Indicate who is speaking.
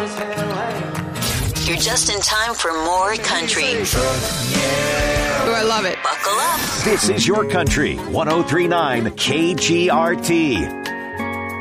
Speaker 1: You're just in time for more country.
Speaker 2: Oh, I love it.
Speaker 1: Buckle up.
Speaker 3: This is your country, 103.9 KGRT.